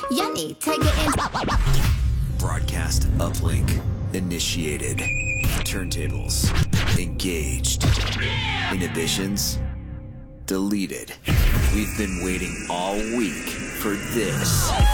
You need to get in. Broadcast uplink initiated. Turntables engaged. Inhibitions deleted. We've been waiting all week for this.